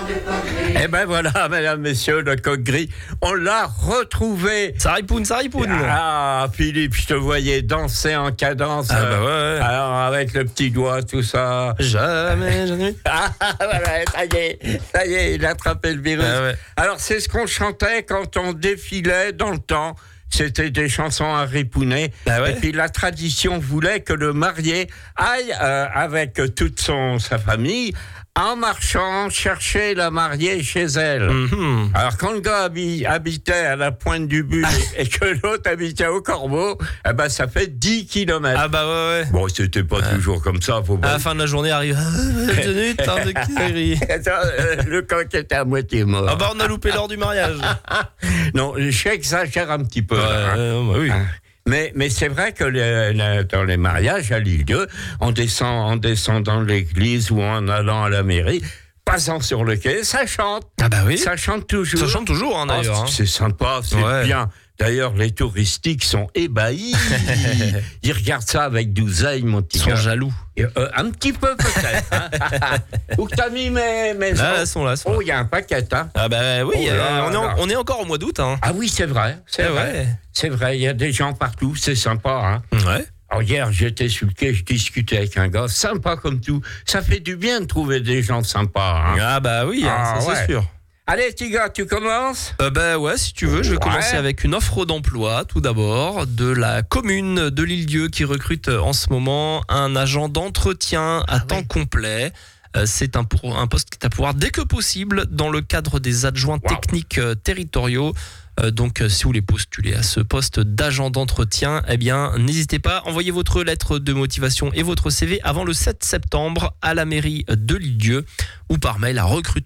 Eh ben voilà, mesdames, messieurs, le coq gris, on l'a retrouvé. Saripoun. Ah, Philippe, je te voyais danser en cadence. Ah bah ouais. Alors, avec le petit doigt, tout ça. Jamais. Ah, voilà, ça y est, il a attrapé le virus. Ah ouais. Alors, c'est ce qu'on chantait quand on défilait dans le temps. C'était des chansons à ripouner. Ah ouais. Et puis la tradition voulait que le marié aille avec toute sa famille en marchant chercher la mariée chez elle. Mm-hmm. Alors quand le gars habitait à la pointe du but et que l'autre habitait au Corbeau, eh ben ça fait 10 km. Ah bah ouais. Bon, c'était pas toujours comme ça, faut À pas. la fin de la journée arrive. Le coq était à moitié mort. Ah bah on a loupé l'heure du mariage. Non, j'exagère un petit peu. Ouais, hein. bah oui. Mais c'est vrai que dans les mariages à l'île-Dieu, on descend dans l'église ou en allant à la mairie, passant sur le quai, ça chante. Ah bah oui. Ça chante toujours. Ça chante toujours, hein, d'ailleurs. C'est sympa, c'est Ouais. bien. D'ailleurs, les touristiques sont ébahis. Ils regardent ça avec douzaille, mon petit Ils sont gars. jaloux. Un petit peu peut-être. Hein. Où que t'as mis mes Là, elles sont là. Oh, il y a un paquet, hein. Ah bah oui, Oh là là. on est encore au mois d'août. Hein. Ah oui, c'est vrai. C'est Eh vrai. ouais. C'est vrai, il y a des gens partout, c'est sympa. Hein. Ouais. Alors hier, j'étais sur le quai, je discutais avec un gars, sympa comme tout. Ça fait du bien de trouver des gens sympas. Hein. Ah bah oui, ça ouais. c'est sûr. Allez, petit gars, tu commences? Bah ouais, si tu veux, je vais Ouais. commencer avec une offre d'emploi, tout d'abord, de la commune de l'Île-Dieu qui recrute en ce moment un agent d'entretien à temps complet. C'est un poste qui est à pouvoir dès que possible dans le cadre des adjoints techniques territoriaux. Donc, si vous voulez postuler à ce poste d'agent d'entretien, eh bien, n'hésitez pas, envoyez votre lettre de motivation et votre CV avant le 7 septembre à la mairie de l'Île-Dieu ou par mail à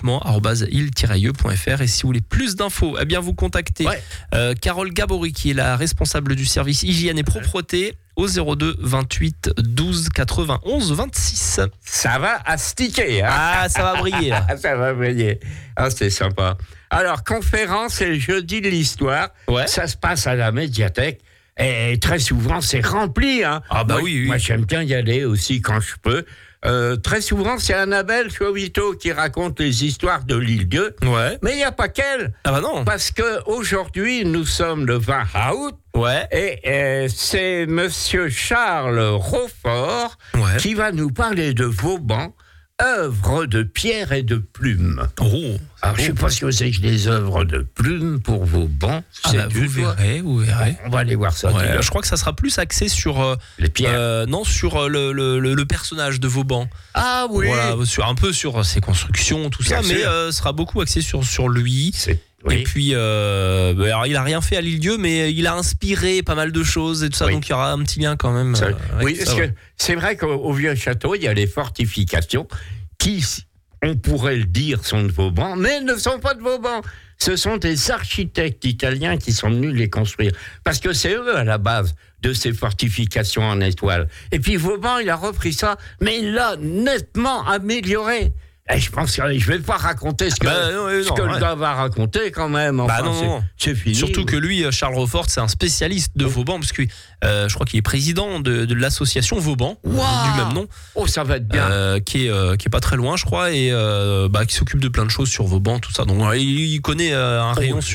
recrutement@ile-ieux.fr. Et si vous voulez plus d'infos, eh bien, vous contactez Carole Gabory, qui est la responsable du service hygiène et propreté, au 02 28 12 91 26. Ça va astiquer. Hein. Ah, ça va briller là. Ça va briller. Ah, c'est sympa. Alors, conférence, c'est le jeudi de l'histoire. Ouais. Ça se passe à la médiathèque. Et très souvent, c'est rempli. Hein. Ah bah oui. Moi, j'aime bien y aller aussi quand je peux. Très souvent, c'est Annabelle Chouavito qui raconte les histoires de l'Île-Dieu. Ouais. Mais il n'y a pas qu'elle. Ah bah non. Parce qu'aujourd'hui, nous sommes le 20 août. Ouais. Et c'est Monsieur Charles Roffort qui va nous parler de Vauban, œuvres de pierre et de plume. Oh. Alors, je ne sais pas ce que c'est que des œuvres de plume pour Vauban. Ah bah, vous verrez. On va aller voir ça. Ouais, je crois que ça sera plus axé sur les pierres. Non, sur le personnage de Vauban. Ah oui. Voilà, un peu sur ses constructions, tout Bien ça, sûr. mais ça sera beaucoup axé sur lui. Oui. Et puis, alors il a rien fait à l'Île-Dieu, mais il a inspiré pas mal de choses et tout ça, donc il y aura un petit lien quand même. Oui, parce que c'est vrai qu'au vieux château, il y a les fortifications qui, on pourrait le dire, sont de Vauban, mais ne sont pas de Vauban. Ce sont des architectes italiens qui sont venus les construire. Parce que c'est eux, à la base, de ces fortifications en étoile. Et puis Vauban, il a repris ça, mais il l'a nettement amélioré. Et je pense que je ne vais pas raconter ce que le gars va raconter quand même. Enfin, non. C'est fini. Surtout que lui, Charles Roffort, c'est un spécialiste de Vauban, parce que je crois qu'il est président de l'association Vauban, du même nom. Oh, ça va être bien. Qui est pas très loin, je crois, et qui s'occupe de plein de choses sur Vauban, tout ça. Donc il connaît un rayon sur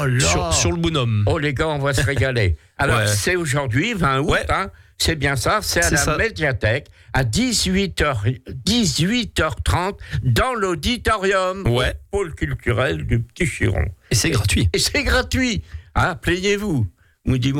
le bonhomme. Oh les gars, on va se régaler. Alors c'est aujourd'hui, 20 août, hein, c'est bien ça, c'est à la médiathèque, à 18h30, dans l'auditorium du pôle culturel du Petit Chiron. Et c'est gratuit. Hein, plaignez-vous. Moudimon.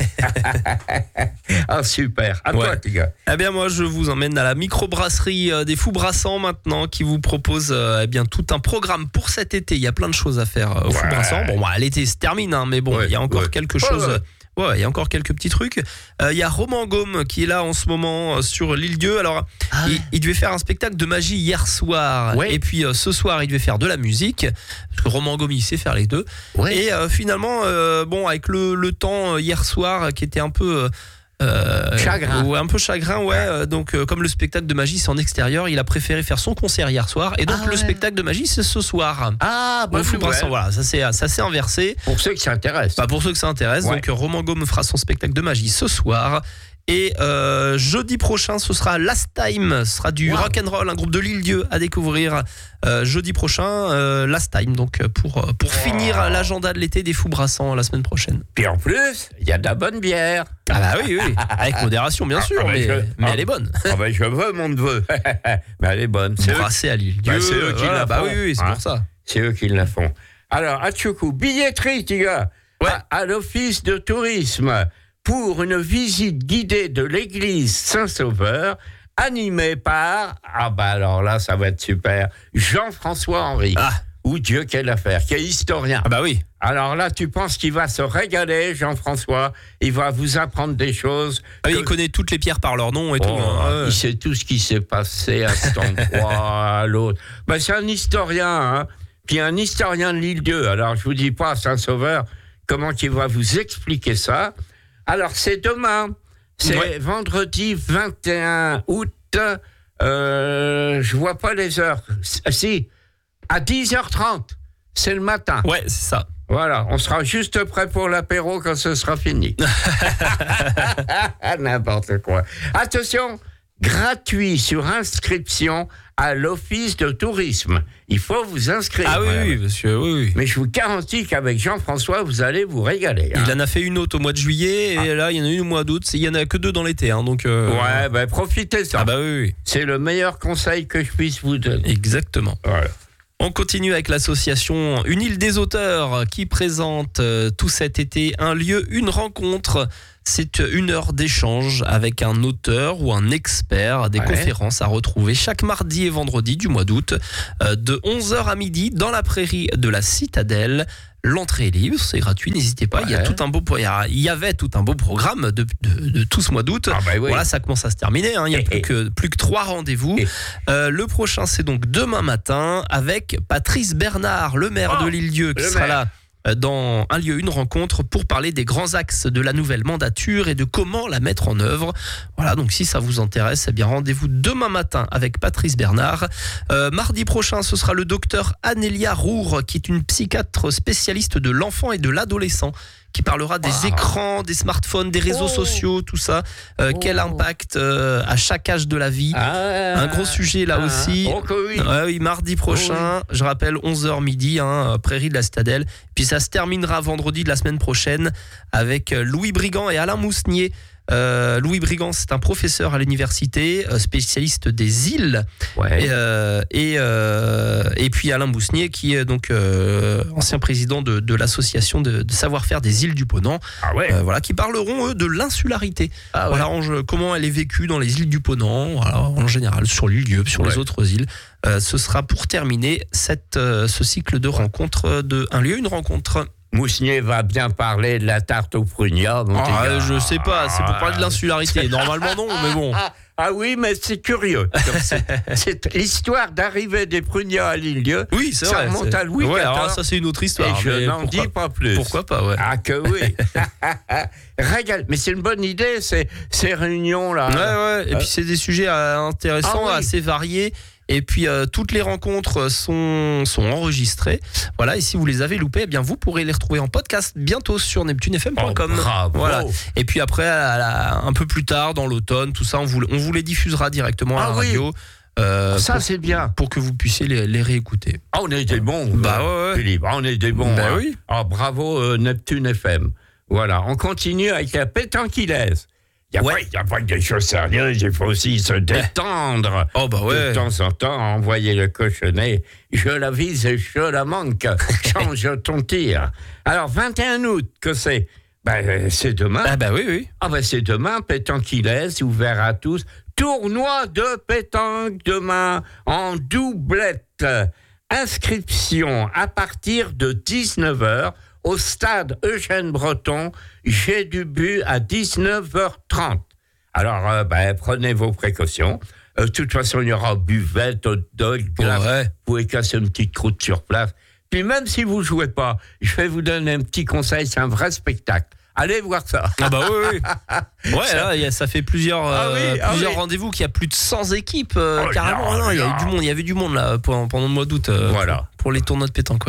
Ah, super. À toi, les gars. Eh bien, moi, je vous emmène à la microbrasserie des Fous Brassants maintenant, qui vous propose tout un programme pour cet été. Il y a plein de choses à faire au Fous Brassants. Bon, l'été se termine, hein, mais bon, il y a encore quelque chose. Ouais, il y a encore quelques petits trucs. Il y a Roman Gaume qui est là en ce moment sur l'Île-Dieu. Alors, il devait faire un spectacle de magie hier soir. Et puis, ce soir, il devait faire de la musique. Parce que Roman Gaume, il sait faire les deux. Et finalement, avec le temps hier soir qui était un peu... chagrin. Un peu chagrin, donc comme le spectacle de magie c'est en extérieur, il a préféré faire son concert hier soir et donc le spectacle de magie c'est ce soir. Voilà, ça s'est inversé. Pour ceux qui s'intéressent. Donc Roman Gaume fera son spectacle de magie ce soir Et jeudi prochain, ce sera Last Time. Ce sera du rock'n'roll, un groupe de l'Île-Dieu à découvrir jeudi prochain. Last Time, donc pour finir l'agenda de l'été des Fous Brassants la semaine prochaine. Puis en plus, il y a de la bonne bière. Ah bah oui, avec modération bien sûr, mais elle est bonne. Ah bah je veux mon neveu, mais elle est bonne. Brassé à l'Île-Dieu. C'est eux qui la font. Bah oui, c'est pour ça. C'est eux qui la font. Alors, Atchoukou, billetterie, les gars, à l'Office de tourisme pour une visite guidée de l'église Saint-Sauveur, animée par, alors là, ça va être super, Jean-François Henry. Ou Dieu, quelle affaire, qui est historien. Ah bah oui. Alors là, tu penses qu'il va se régaler, Jean-François? Il va vous apprendre des choses. Il connaît toutes les pierres par leur nom et tout. Il sait tout ce qui s'est passé à cet endroit, à l'autre. C'est un historien, puis un historien de l'Île-Dieu. Alors, je vous dis pas, Saint-Sauveur, comment il va vous expliquer ça. Alors, c'est demain. C'est vendredi 21 août. Je vois pas les heures. Si, à 10h30. C'est le matin. Ouais, c'est ça. Voilà, on sera juste prêt pour l'apéro quand ce sera fini. N'importe quoi. Attention, gratuit sur inscription à l'Office de tourisme. Il faut vous inscrire. Ah oui, monsieur, oui. Mais je vous garantis qu'avec Jean-François, vous allez vous régaler. Il en a fait une autre au mois de juillet, et là, il y en a une au mois d'août. Il n'y en a que 2 dans l'été. Donc, ouais, profitez ça. Ah bah oui. C'est le meilleur conseil que je puisse vous donner. Exactement. Voilà. On continue avec l'association Une île des auteurs qui présente tout cet été un lieu, une rencontre. C'est 1 heure d'échange avec un auteur ou un expert, des conférences à retrouver chaque mardi et vendredi du mois d'août de 11h à midi dans la prairie de la Citadelle. L'entrée est libre, c'est gratuit, n'hésitez pas. Il y avait tout un beau programme de tout ce mois d'août. Voilà, ça commence à se terminer. Il n'y a plus que 3 rendez-vous. Le prochain, c'est donc demain matin avec Patrice Bernard, le maire de l'Île-Dieu, qui sera là dans un lieu, une rencontre pour parler des grands axes de la nouvelle mandature et de comment la mettre en œuvre. Voilà, donc si ça vous intéresse, eh bien rendez-vous demain matin avec Patrice Bernard. Mardi prochain, ce sera le docteur Anélia Roure, qui est une psychiatre spécialiste de l'enfant et de l'adolescent, qui parlera des écrans, des smartphones, des réseaux sociaux, tout ça. Quel impact à chaque âge de la vie. Un gros sujet là aussi. Oui, mardi prochain, je rappelle 11h midi, prairie de la Citadelle. Puis ça se terminera vendredi de la semaine prochaine avec Louis Brigand et Alain Mousnier. Louis Brigand, c'est un professeur à l'université, spécialiste des îles, et puis Alain Mousnier, qui est donc ancien président de l'association de savoir-faire des îles du Ponant, qui parleront eux de l'insularité. Comment elle est vécue dans les îles du Ponant, en général sur l'Île-Dieu, sur les autres îles. Ce sera pour terminer ce cycle de rencontres de un lieu, une rencontre. Mousnier va bien parler de la tarte aux prugnards. Je sais pas, c'est pour parler de l'insularité. Normalement non, mais bon. Oui, mais c'est curieux. C'est l'histoire d'arrivée des prugnards à l'Île-Dieu. Oui, c'est vrai. Ça remonte à Louis XIV. Alors ça, c'est une autre histoire. Et je n'en dis pas plus. Pourquoi pas, ouais. Que oui. Régale. Mais c'est une bonne idée, ces réunions-là. Ouais. Et puis c'est des sujets intéressants, assez variés. Et puis toutes les rencontres sont enregistrées. Voilà, et si vous les avez loupées, eh bien vous pourrez les retrouver en podcast bientôt sur neptunefm.com. Voilà. Et puis après, un peu plus tard, dans l'automne, tout ça, on vous les diffusera directement à la radio. Ça c'est bien. Pour que vous puissiez les réécouter. On est des bons, Philippe. On est des bons. Oui. Bravo Neptune FM. Voilà, on continue avec la pétanquilaise. Il n'y a pas que des choses sérieuses, il faut aussi se détendre. De temps en temps, envoyer le cochonnet. Je la vise et je la manque. Change ton tir. Alors, 21 août, que c'est? C'est demain. Oui. C'est demain, pétanquilaise, ouvert à tous. Tournoi de pétanque demain en doublette. Inscription à partir de 19h. Au stade Eugène Breton, j'ai du but à 19h30. Alors, prenez vos précautions. De toute façon, il y aura buvette, hot dog, glace. Vous pouvez casser une petite croûte sur place. Puis même si vous ne jouez pas, je vais vous donner un petit conseil, c'est un vrai spectacle. Allez voir ça. Oui. Là, ça fait plusieurs rendez-vous qu'il y a plus de 100 équipes. Carrément, il y avait du monde là pendant le mois d'août. Voilà. Pour les tournois de pétanque,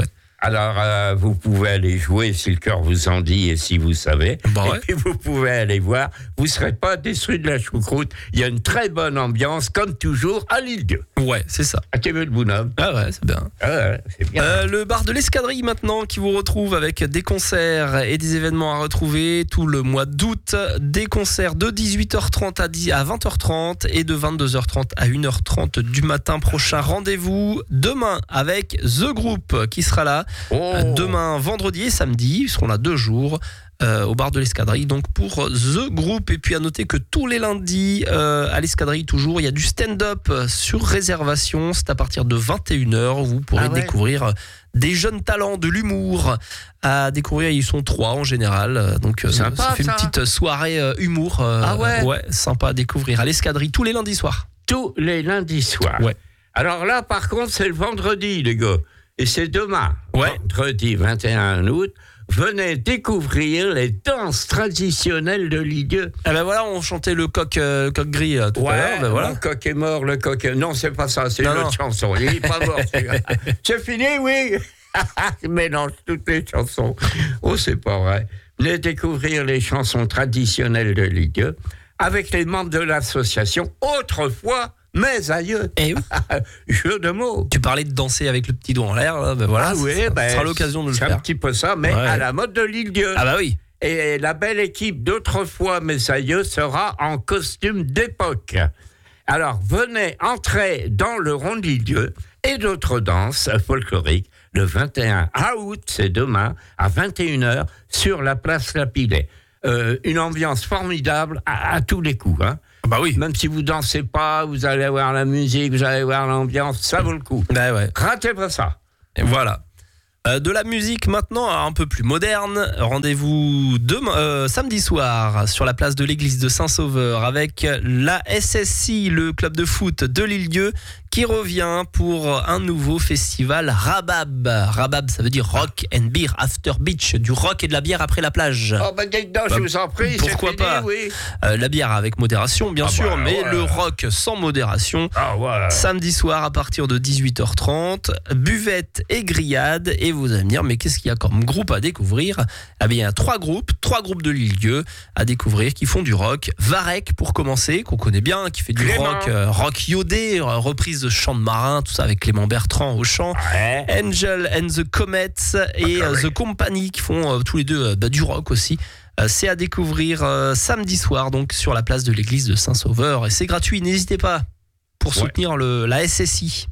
Alors, vous pouvez aller jouer si le cœur vous en dit et si vous savez. Ouais. Et puis, vous pouvez aller voir. Vous ne serez pas déçus de la choucroute. Il y a une très bonne ambiance, comme toujours, à l'Île-Dieu. Ouais, c'est ça. Ah, tu veux le bonhomme? Ah ouais, c'est bien. Ah ouais, c'est bien. Le bar de l'Escadrille maintenant qui vous retrouve avec des concerts et des événements à retrouver tout le mois d'août. Des concerts de 18h30 à 20h30 et de 22h30 à 1h30 du matin prochain. Rendez-vous demain avec The Group qui sera là. Demain, vendredi et samedi. Ils seront là 2 jours. Au bar de l'Escadrille, donc pour The Group. Et puis à noter que tous les lundis à l'Escadrille toujours, il y a du stand-up sur réservation. C'est à partir de 21h. Vous pourrez découvrir des jeunes talents de l'humour à découvrir. Ils sont 3 en général, donc sympa, ça fait une petite soirée humour. Ouais, sympa à découvrir à l'Escadrille tous les lundis soirs. Tous les lundis soirs. Ouais. Alors là, par contre, c'est le vendredi, les gars. Et c'est demain, vendredi 21 août. Venez découvrir les danses traditionnelles de l'Île-Dieu. Ah ben voilà, on chantait le coq gris tout à l'heure. Ben voilà. Le coq est mort, le coq est... Non, c'est pas ça, c'est une autre chanson. Il n'est pas mort. C'est fini, oui. Je mélange toutes les chansons. Oh, c'est pas vrai. Venez découvrir les chansons traditionnelles de l'Île-Dieu avec les membres de l'association Autrefois Mes Aïeux. Eh oui. Jeu de mots. Tu parlais de danser avec le petit doigt en l'air, là, ben voilà. Ça sera l'occasion de le faire. C'est un petit peu ça, mais à la mode de l'Île-Dieu. Ah bah oui. Et la belle équipe d'Autrefois Mes Aïeux sera en costume d'époque. Alors, venez entrer dans le rond de l'Île-Dieu et d'autres danses folkloriques le 21 août, c'est demain, à 21h, sur la place Lapillet. Une ambiance formidable à tous les coups, hein. Bah oui. Même si vous dansez pas, vous allez voir la musique, vous allez voir l'ambiance, ça vaut le coup. Bah ouais. Ratez pas ça. Et voilà. De la musique maintenant un peu plus moderne. Rendez-vous samedi soir sur la place de l'église de Saint-Sauveur avec la SSI, le club de foot de l'Île-Dieu, qui revient pour un nouveau festival Rabab. Rabab, ça veut dire Rock and Beer After Beach, du rock et de la bière après la plage. Oh bah dites donc, je vous en prie, pourquoi c'est fini, pas oui. La bière avec modération, bien sûr, mais le rock sans modération. Samedi soir à partir de 18h30, buvette et grillade. Et vous allez me dire, mais qu'est-ce qu'il y a comme groupe à découvrir? Ah bien, il y a 3 groupes de l'Île-Dieu à découvrir qui font du rock. Varek pour commencer, qu'on connaît bien, qui fait du rock iodé, reprise de chants de marin, tout ça avec Clément Bertrand au chant. Angel and the Comets et The Company qui font tous les deux du rock aussi. C'est à découvrir samedi soir donc sur la place de l'église de Saint-Sauveur et c'est gratuit, n'hésitez pas pour soutenir la SSI.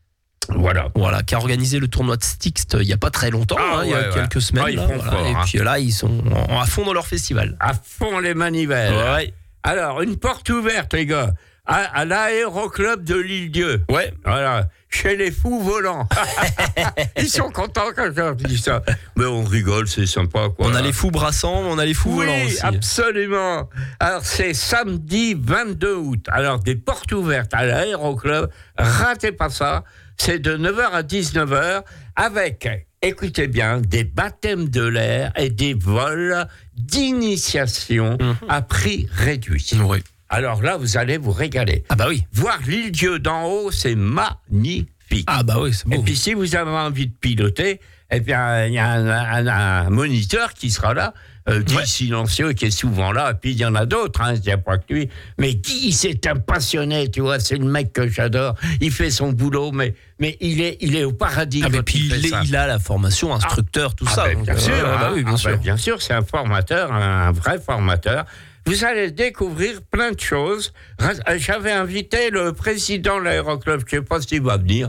Voilà, qui a organisé le tournoi de Styx il n'y a pas très longtemps, il y a quelques semaines. Ils font fort, et puis là, ils sont à fond dans leur festival. À fond les manivelles. Ouais. Alors, une porte ouverte, les gars, à l'aéroclub de l'Île-Dieu. Ouais. Voilà, chez les fous volants. Ils sont contents quand je dis ça. Mais on rigole, c'est sympa, quoi. On a les fous brassants, on a les fous volants aussi. Oui, absolument. Alors, c'est samedi 22 août. Alors, des portes ouvertes à l'aéroclub. Ratez pas ça. C'est de 9h à 19h avec, écoutez bien, des baptêmes de l'air et des vols d'initiation à prix réduit. Oui. Alors là, vous allez vous régaler. Ah bah oui. Voir l'Île-Dieu d'en haut, c'est magnifique. Ah bah oui, c'est beau. Et puis si vous avez envie de piloter, eh bien, il y a un moniteur qui sera là, Guy Silencieux qui est souvent là, et puis il y en a d'autres, il n'y a pas que lui. Mais Guy, c'est un passionné, tu vois, c'est le mec que j'adore. Il fait son boulot, mais il est au paradis. Ah mais puis il a la formation, instructeur, tout ça. Bien sûr, oui, bien sûr. Bien sûr, c'est un formateur, un vrai formateur. Vous allez découvrir plein de choses. J'avais invité le président de l'aéroclub, je ne sais pas s'il va venir.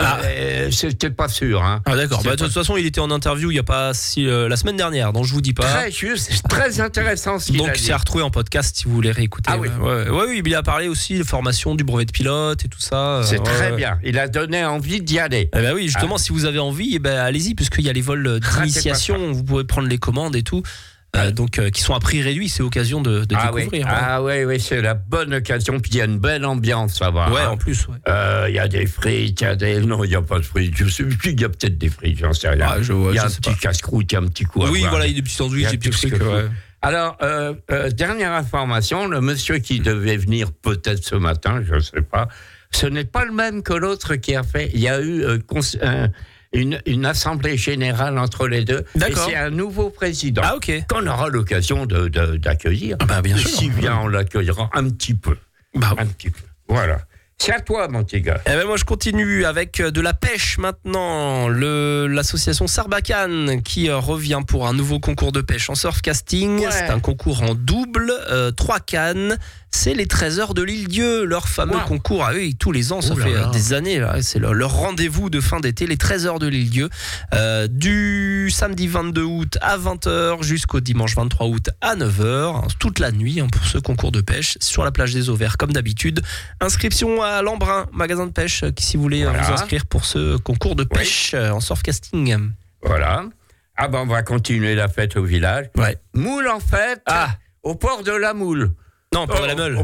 C'était pas sûr. Hein. Ah d'accord. De toute façon, il était en interview il y a pas la semaine dernière, donc je vous dis pas. Très juste, très intéressant ce qu'il a dit. Donc c'est à retrouver en podcast si vous voulez réécouter. Ah oui. Oui, il a parlé aussi de formation du brevet de pilote et tout ça. C'est très bien. Il a donné envie d'y aller. Eh ben oui, justement, si vous avez envie, allez-y, puisqu'il y a les vols d'initiation, vous pouvez prendre les commandes et tout. Donc qui sont à prix réduit, c'est l'occasion de découvrir. Oui, c'est la bonne occasion. Puis il y a une belle ambiance, ça va. Ouais, en plus. Il y a des frites, non, il n'y a pas de frites. Je sais plus, il y a peut-être des frites, j'en sais rien. Il y a un petit casse-croûte, il y a un petit coup. Oui, voilà, il y a des petits sandwichs, des petits trucs. Alors, dernière information, le monsieur qui devait venir peut-être ce matin, je ne sais pas, ce n'est pas le même que l'autre qui a fait. Il y a eu une assemblée générale entre les deux. D'accord. Et c'est un nouveau président. Ah, ok. Qu'on aura l'occasion d'accueillir. Ah bah, bien sûr. S'il vient, on l'accueillera un petit peu. Bah, un petit peu. Voilà. C'est à toi, mon petit gars. Eh ben moi, je continue avec de la pêche maintenant. L'association Sarbacane qui revient pour un nouveau concours de pêche en surfcasting. Ouais. C'est un concours en double, 3 cannes. C'est les trésors de l'Île-Dieu, leur fameux concours à eux, tous les ans, ça fait des années, là, c'est leur rendez-vous de fin d'été, les trésors de l'Île-Dieu, du samedi 22 août à 20h jusqu'au dimanche 23 août à 9h, toute la nuit pour ce concours de pêche, sur la plage des Eaux Verts comme d'habitude. Inscription à l'Embrun, magasin de pêche, si vous voulez vous inscrire pour ce concours de pêche en surfcasting. Voilà. Ah ben on va continuer la fête au village. Ouais. Moule en fête au port de la Moule. Non, pas la Meule.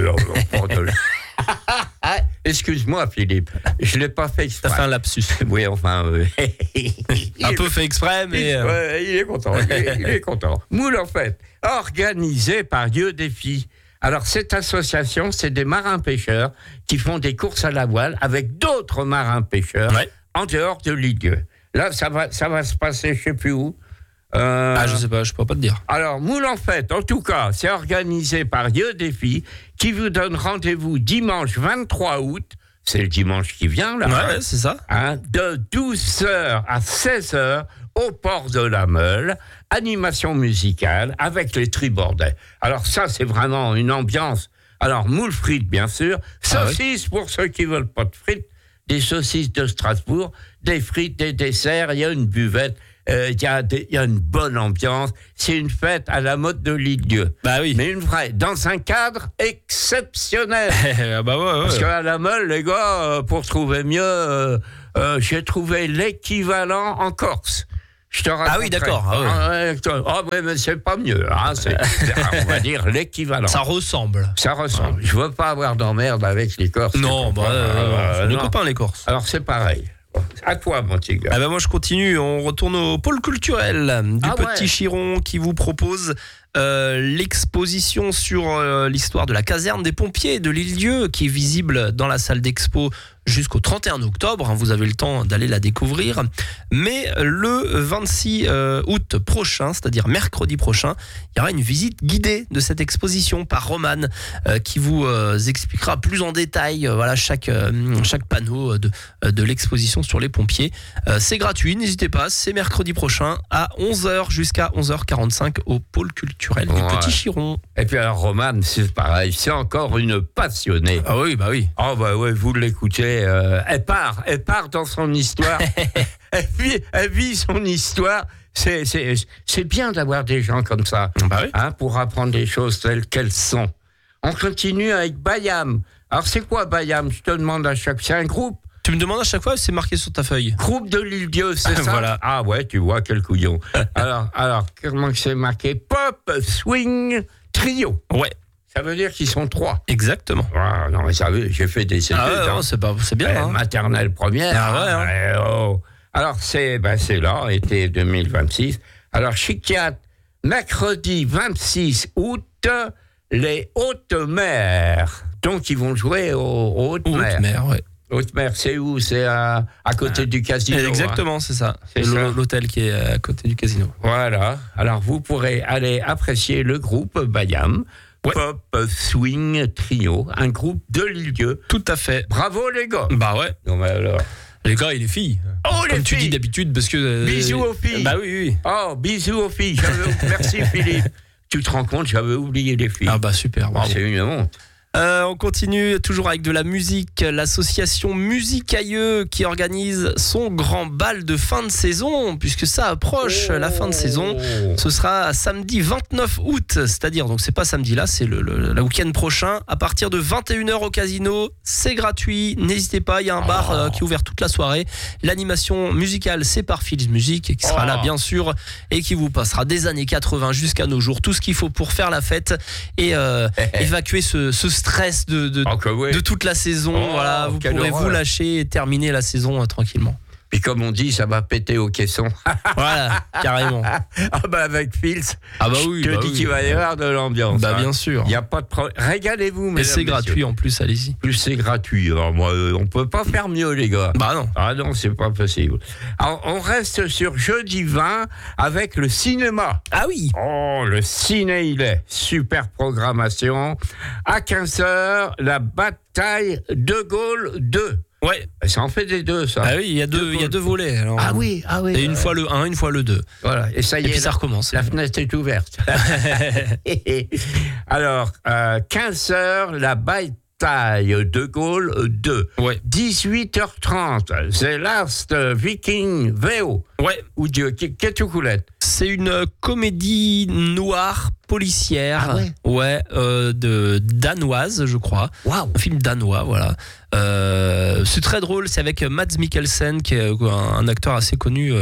Excuse-moi, Philippe. Je ne l'ai pas fait exprès. T'as fait un lapsus. Oui, enfin... un peu fait exprès, mais... il est content. Il est content. Moule, en fait, organisé par Dieu des filles. Alors, cette association, c'est des marins-pêcheurs qui font des courses à la voile avec d'autres marins-pêcheurs en dehors de l'Île-Dieu. Là, ça va se passer, je ne sais plus où. Je sais pas, je peux pas te dire. Alors, Moule en fête, en tout cas, c'est organisé par Dieu des filles qui vous donne rendez-vous dimanche 23 août, c'est le dimanche qui vient, là. Ouais, c'est ça. De 12h à 16h au port de la Meule, animation musicale avec les tribordais. Alors ça, c'est vraiment une ambiance. Alors, moule frites, bien sûr, saucisses pour ceux qui veulent pas de frites, des saucisses de Strasbourg, des frites, des desserts, il y a une buvette. Il y a une bonne ambiance. C'est une fête à la mode de l'Île-Dieu. Bah oui. Mais une vraie, dans un cadre exceptionnel. Parce qu'à la Meule, les gars, pour trouver mieux, j'ai trouvé l'équivalent en Corse. Je te raconterai. Ah oui, d'accord. Mais c'est pas mieux. On va dire l'équivalent. Ça ressemble. Je veux pas avoir d'emmerde avec les Corses. Non, nos copains, les Corses. Alors, c'est pareil. À toi, mon petit gars. Moi, je continue. On retourne au pôle culturel du Petit Chiron qui vous propose l'exposition sur l'histoire de la caserne des pompiers de l'Île-Dieu qui est visible dans la salle d'expo jusqu'au 31 octobre. Vous avez le temps d'aller la découvrir. Mais le 26 août prochain, c'est-à-dire mercredi prochain, il y aura une visite guidée de cette exposition par Romane qui vous expliquera plus en détail chaque panneau de l'exposition sur les pompiers. C'est gratuit, n'hésitez pas. C'est mercredi prochain à 11h jusqu'à 11h45 au pôle culturel du Petit Chiron. Et puis alors Romane, c'est pareil, c'est encore une passionnée. Ah oui, bah oui. Ah bah ouais, vous l'écoutez. Elle part dans son histoire. elle vit son histoire. C'est bien d'avoir des gens comme ça, pour apprendre les choses telles qu'elles sont. On continue avec Bayam. Alors c'est quoi Bayam? Je te demande à chaque fois. C'est un groupe. Tu me demandes à chaque fois, c'est marqué sur ta feuille. Groupe de l'Île-Dieu, c'est ça? Voilà. Ah ouais, tu vois, quel couillon. alors, comment c'est marqué? Pop, swing, trio. Ouais. Ça veut dire qu'ils sont 3. Exactement. Ah, non, mais j'ai fait des études. C'est bien. Maternelle première. Alors, c'est là, été 2026. Alors, Chiquiat, mercredi 26 août, les Hautes-Mers. Donc, ils vont jouer aux Hautes-Mers. Hautes-Mers, ouais. Haute-Mer, c'est où? C'est à côté du casino. Exactement, c'est ça. C'est l'hôtel qui est à côté du casino. Voilà. Alors, vous pourrez aller apprécier le groupe Bayam. Pop, swing, trio. Un groupe de l'Île-Dieu. Tout à fait. Bravo, les gars. Bah ouais. Non, mais alors... Les gars et les filles. Comme tu dis d'habitude, parce que... Bisous aux filles. Bah oui. Oh, bisous aux filles. Merci, Philippe. Tu te rends compte, j'avais oublié les filles. Ah bah super, bravo. C'est une honte. On continue toujours avec de la musique. L'association Musicailleux qui organise son grand bal de fin de saison, puisque ça approche la fin de saison. Ce sera samedi 29 août, c'est-à-dire, donc c'est pas samedi là, c'est le week-end prochain, à partir de 21h au casino. C'est gratuit, n'hésitez pas, il y a un bar qui est ouvert toute la soirée. L'animation musicale, c'est par Fils Musique, qui sera là bien sûr, et qui vous passera des années 80 jusqu'à nos jours, tout ce qu'il faut pour faire la fête et évacuer ce stress de toute la saison. Vous pourrez vous lâcher et terminer la saison tranquillement. Puis comme on dit, ça va péter au caisson. Voilà, carrément. Ah bah avec Fils, Ah bah oui, je te dis qu'il va y avoir de l'ambiance. Bah bien sûr. Il n'y a pas de problème. Régalez-vous, Et mesdames, c'est gratuit messieurs. en plus, allez-y. Plus c'est gratuit. Alors moi, on peut pas faire mieux, les gars. Bah non. Ah non, c'est pas possible. Alors, on reste sur jeudi 20 avec le cinéma. Ah oui. Oh, le ciné, il est. Super programmation. À 15h, la bataille de Gaulle 2. Ouais. Ça en fait des deux, ça. Ah oui, il y a deux volets. Alors. Ah oui. Et une fois le 1, une fois le 2. Voilà, et ça y Et est. puis ça recommence. La fenêtre est ouverte. Alors, 15h, la bataille de Gaulle 2. Ouais. 18h30, The Last Viking VO. Ouais. Ou Dieu, qu'est-ce que vous l'êtes? C'est une comédie noire policière. Ah ouais. Ouais, de danoise, je crois. Waouh. Un film danois, voilà. C'est très drôle, c'est avec Mads Mikkelsen, qui est un acteur assez connu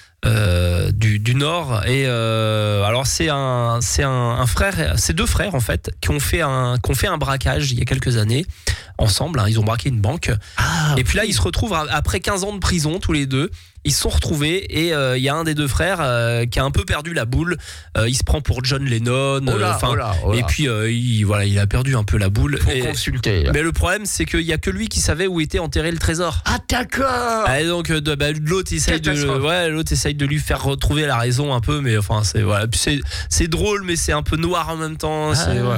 du Nord. Et alors c'est un frère, c'est deux frères en fait, qui ont fait un braquage il y a quelques années ensemble. Ils ont braqué une banque. Et puis là, ils se retrouvent après 15 ans de prison tous les deux. Ils se sont retrouvés et il y a un des deux frères qui a un peu perdu la boule. Il se prend pour John Lennon. Et puis il a perdu un peu la boule. Faut consulter. Mais le problème, c'est qu'il y a que lui qui savait où était enterré le trésor. Ah d'accord. Et donc l'autre essaye de lui faire retrouver la raison un peu, mais enfin c'est drôle, mais c'est un peu noir en même temps.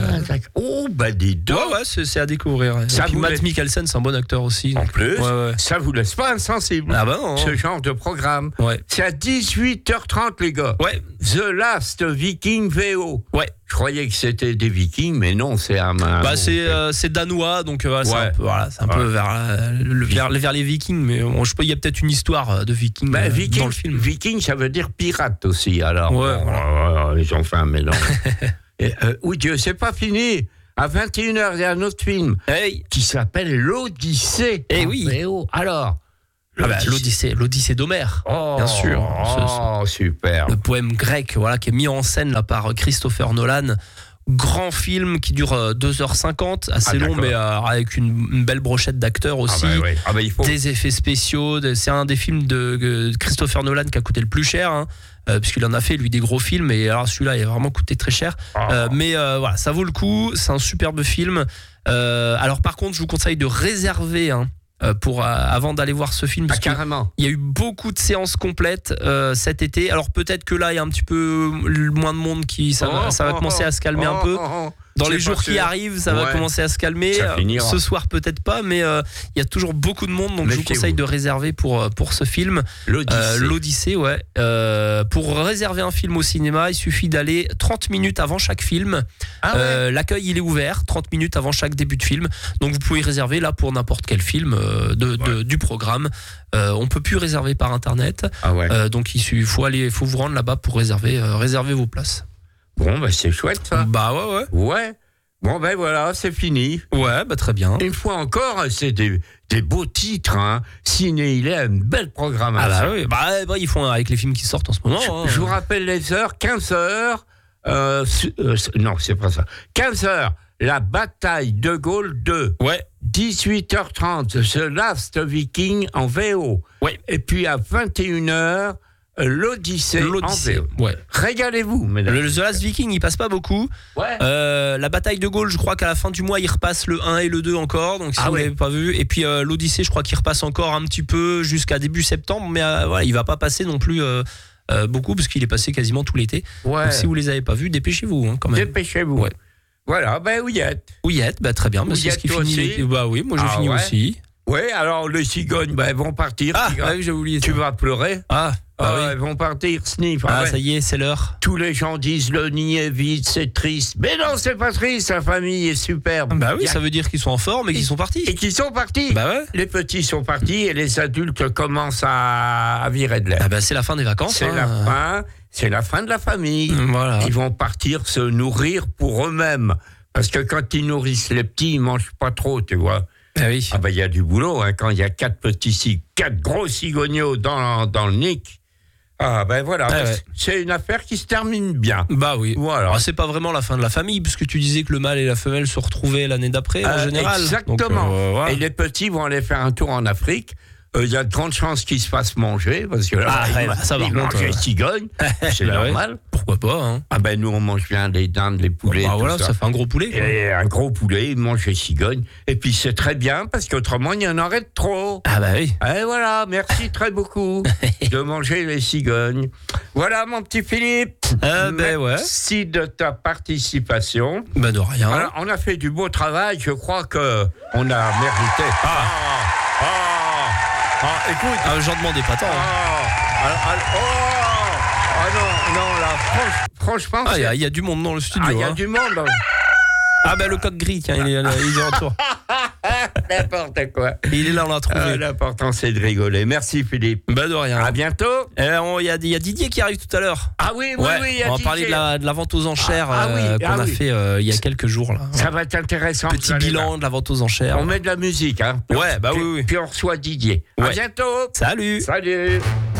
Oh bah dis donc. Ouais, c'est à découvrir. Ça et puis Mads Mikkelsen, c'est un bon acteur aussi. En plus, ouais. ça vous laisse pas insensible. Ah bah non. Ce genre de programme. Ouais. C'est à 18h30 les gars. Ouais. The Last Viking VO. Ouais. Je croyais que c'était des Vikings, mais non, c'est un. C'est danois, donc c'est un peu vers les Vikings, mais il y a peut-être une histoire de Vikings dans le film. Viking, ça veut dire pirate aussi. Alors, ils ont fait un mélange. Oui, Dieu, c'est pas fini. À 21h, il y a un autre film qui s'appelle L'Odyssée. Oui. VO. Alors. L'Odyssée d'Homère, bien sûr. Super. Le poème grec, qui est mis en scène là par Christopher Nolan. Grand film qui dure 2h50, assez long, mais avec une belle brochette d'acteurs aussi. Il faut. Des effets spéciaux. C'est un des films de Christopher Nolan qui a coûté le plus cher, puisqu'il en a fait, lui, des gros films. Et alors, celui-là, il a vraiment coûté très cher. Mais ça vaut le coup. C'est un superbe film. Alors, par contre, je vous conseille de réserver avant d'aller voir ce film, parce carrément. Il y a eu beaucoup de séances complètes cet été. Alors peut-être que là il y a un petit peu moins de monde ça va commencer à se calmer un peu. Dans les jours qui arrivent, ça va commencer à se calmer. Ce soir peut-être pas, mais il y a toujours beaucoup de monde, donc je vous conseille de réserver pour ce film. L'Odyssée, ouais. Pour réserver un film au cinéma, il suffit d'aller 30 minutes avant chaque film. L'accueil il est ouvert 30 minutes avant chaque début de film, donc vous pouvez réserver là pour n'importe quel film du programme. On peut plus réserver par internet. Donc il faut vous rendre là-bas pour réserver vos places. Bon, c'est chouette ça. Bah ouais. Bon, voilà, c'est fini. Ouais, très bien. Une fois encore, c'est des beaux titres. Ciné, il est une belle programmation. Ils font avec les films qui sortent en ce moment. Je vous rappelle les heures, 15h. Non, c'est pas ça. 15h, la bataille de Gaulle 2. Ouais. 18h30, The Last Viking en VO. Ouais. Et puis à 21h, L'Odyssée en VO. Ouais. Régalez-vous, mesdames. Le The Last Viking, il passe pas beaucoup. Ouais. La bataille de Gaulle, je crois qu'à la fin du mois, il repasse le 1 et le 2 encore. Donc si vous l'avez pas vu. Et puis l'Odyssée, je crois qu'il repasse encore un petit peu jusqu'à début septembre. Mais il va pas passer non plus beaucoup, parce qu'il est passé quasiment tout l'été. Ouais. Donc si vous les avez pas vus, dépêchez-vous quand même. Dépêchez-vous. Ouais. Voilà, Ouillette. Ouillette, très bien. C'est ce qui finit. Oui, moi j'ai fini aussi. Oui, alors les cigognes, elles vont partir. J'ai oublié. Tu vas pleurer. Oui. Elles vont partir, sniff. Ça y est, c'est l'heure. Tous les gens disent le nid est vide, c'est triste. Mais non, c'est pas triste, la famille est superbe. Ça veut dire qu'ils sont en forme et qu'ils sont partis. Et qu'ils sont partis. Les petits sont partis et les adultes commencent à virer de l'air. C'est la fin des vacances. C'est la fin de la famille. Voilà. Ils vont partir se nourrir pour eux-mêmes. Parce que quand ils nourrissent les petits, ils mangent pas trop, tu vois. Il y a du boulot, quand il y a 4 gros cigognos dans le nick. C'est une affaire qui se termine bien. Voilà. Alors, c'est pas vraiment la fin de la famille, puisque tu disais que le mâle et la femelle se retrouvaient l'année d'après, en général. Exactement. Donc, Et les petits vont aller faire un tour en Afrique il y a de grandes chances qu'il se fasse manger, parce que là, ça va manger cigogne, c'est normal. Pourquoi pas, hein. Ah ben, nous, on mange bien les dindes, les poulets, voilà, ça fait un gros poulet. Et un gros poulet, il mange les cigognes. Et puis, c'est très bien, parce qu'autrement, il y en aurait trop. Ah bah oui. Et voilà, merci très beaucoup de manger les cigognes. Voilà, mon petit Philippe. Merci de ta participation. Ben de rien. Alors, on a fait du beau travail, je crois qu'on a mérité. Écoute. J'en demandais pas tant. Non, là, franchement. Il y a du monde dans le studio. Il y a du monde. Le coq gris, tiens, il est de retour. N'importe quoi. Il est là, on l'a trouvé. L'important, c'est de rigoler. Merci, Philippe. De rien. À bientôt. Il y a Didier qui arrive tout à l'heure. Ah oui, on va parler de la vente aux enchères qu'on a fait il y a quelques jours. Là. Ça va être intéressant. Petit bilan de la vente aux enchères. On met de la musique. Hein. Oui. Puis on reçoit Didier. À bientôt. Salut.